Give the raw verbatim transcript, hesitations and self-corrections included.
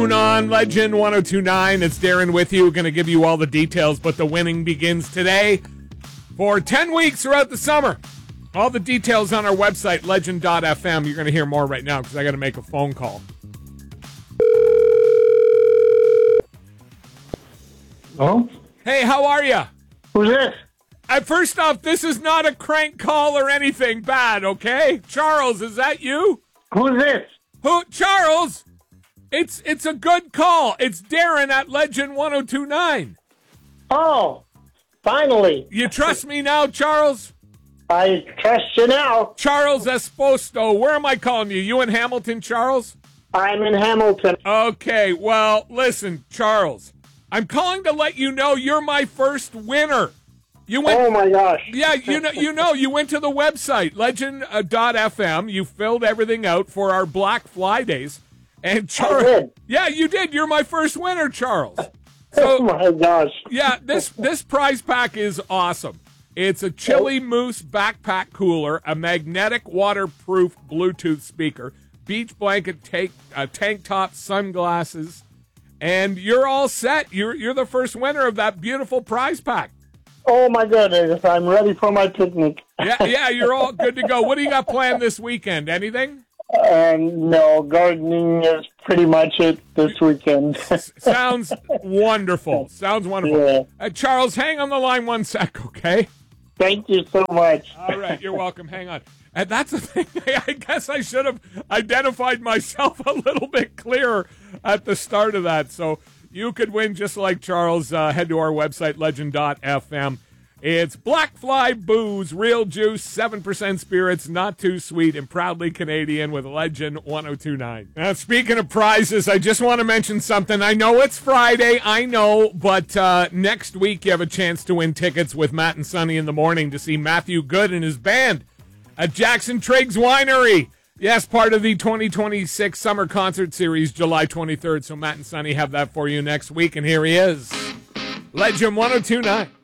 On Legend one oh two point nine, it's Darren with you. Going to give you all the details, but the winning begins today for ten weeks throughout the summer. All the details on our website, legend dot f m. You're going to hear more right now because I got to make a phone call. Oh? Hey, how are you? Who's this? Uh, first off, this is not a crank call or anything bad, okay? Charles, is that you? Who's this? Who? Charles? It's it's a good call. It's Darren at Legend one oh two point nine. Oh, finally. You trust me now, Charles? I trust you now. Charles Esposito. Where am I calling you? You in Hamilton, Charles? I'm in Hamilton. Okay, well, listen, Charles. I'm calling to let you know you're my first winner. You went, oh, my gosh. Yeah, you know, you know, you went to the website, legend dot f m. You filled everything out for our Black Fridays. And Charles, I did. Yeah, you did. You're my first winner, Charles. Oh, So, my gosh. yeah, this this prize pack is awesome. It's a Chili Moose backpack cooler, a magnetic waterproof Bluetooth speaker, beach blanket, tank, uh, tank top, sunglasses, and you're all set. You're you're the first winner of that beautiful prize pack. Oh, my goodness. I'm ready for my picnic. Yeah, yeah, you're all good to go. What do you got planned this weekend? Anything? Um, no, gardening is pretty much it this weekend. Sounds wonderful. Sounds wonderful. Yeah. Uh, Charles, hang on the line one sec, okay? Thank you so much. All right, you're welcome. Hang on. And that's the thing. I guess I should have identified myself a little bit clearer at the start of that. So you could win just like Charles. Uh, head to our website, legend dot f m. It's Black Fly Booze, real juice, seven percent spirits, not too sweet, and proudly Canadian with Legend one oh two point nine. Now, speaking of prizes, I just want to mention something. I know it's Friday, I know, but uh, next week you have a chance to win tickets with Matt and Sonny in the morning to see Matthew Good and his band at Jackson Triggs Winery. Yes, part of the twenty twenty-six Summer Concert Series, July twenty-third. So Matt and Sonny have that for you next week, and here he is, Legend one oh two point nine.